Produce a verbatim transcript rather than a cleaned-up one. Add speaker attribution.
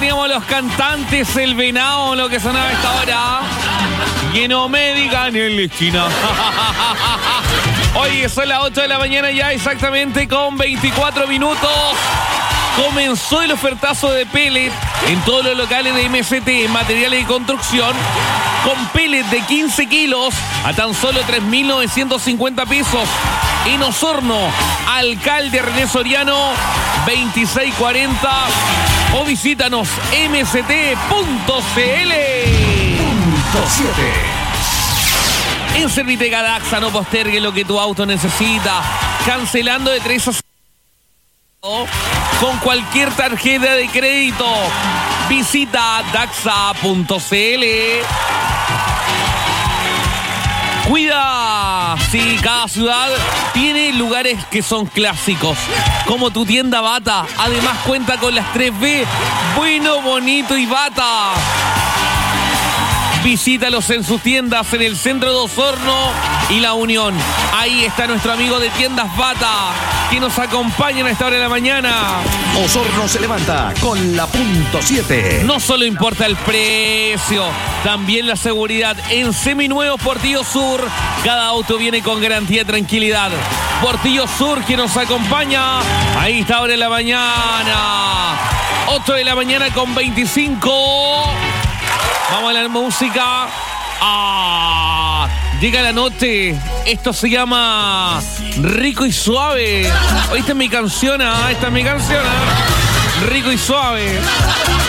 Speaker 1: teníamos los cantantes, el venado, lo que sonaba a esta hora. Que no me digan en la esquina. Oye, son las ocho de la mañana ya exactamente con veinticuatro minutos. Comenzó el ofertazo de pellet en todos los locales de M S T en materiales de construcción. Con pellet de quince kilos a tan solo tres mil novecientos cincuenta pesos. En Osorno, Alcalde René Soriano, veintiséis cuarenta. O visítanos m s t punto c l.
Speaker 2: Punto siete.
Speaker 1: En Servitega Daxa no postergue lo que tu auto necesita. Cancelando de tres a con cualquier tarjeta de crédito. Visita daxa punto c l. Cuida, sí, cada ciudad tiene lugares que son clásicos, como tu tienda Bata. Además cuenta con las tres B, bueno, bonito y Bata. Visítalos en sus tiendas en el centro de Osorno y La Unión. Ahí está nuestro amigo de Tiendas Bata, que nos acompaña a esta hora de la mañana.
Speaker 2: Osorno se levanta con la punto siete.
Speaker 1: No solo importa el precio, también la seguridad. En Seminuevos Portillo Sur, cada auto viene con garantía y tranquilidad. Portillo Sur, que nos acompaña ahí está hora de la mañana. ocho de la mañana con veinticinco. Vamos a la música. Ah, llega la noche. Esto se llama Rico y Suave. Esta es mi canción, ¿ah? Esta es mi canción, ¿ah? Rico y Suave.